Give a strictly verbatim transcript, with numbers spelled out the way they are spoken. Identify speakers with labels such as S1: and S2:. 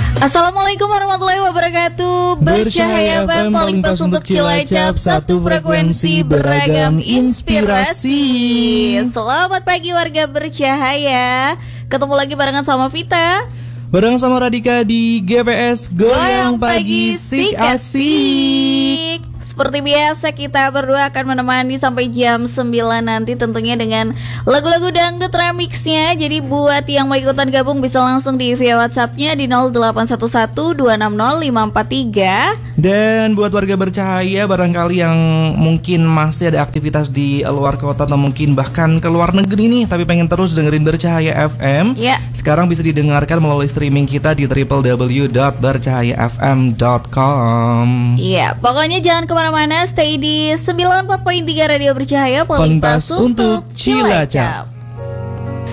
S1: Assalamualaikum warahmatullahi wabarakatuh. Bercahaya F M, paling pas untuk Cilacap, satu frekuensi beragam inspirasi. Selamat pagi warga Bercahaya. Ketemu lagi barengan sama Vita,
S2: bareng sama Radika di G P S Goyang Pagi Sik Asik.
S1: Seperti biasa kita berdua akan menemani sampai jam sembilan nanti, tentunya dengan lagu-lagu dangdut remixnya. Jadi buat yang mau ikutan gabung bisa langsung di via WhatsAppnya di nol delapan satu satu dua enam nol lima empat tiga.
S2: Dan buat warga Bercahaya barangkali yang mungkin masih ada aktivitas di luar kota atau mungkin bahkan ke luar negeri nih, tapi pengen terus dengerin Bercahaya F M,
S1: ya,
S2: sekarang bisa didengarkan melalui streaming kita di w w w dot bercahaya f m dot com.
S1: Iya, pokoknya jangan kemana-mana, stay di sembilan puluh empat koma tiga Radio Bercahaya,
S2: paling pas untuk Cilacap.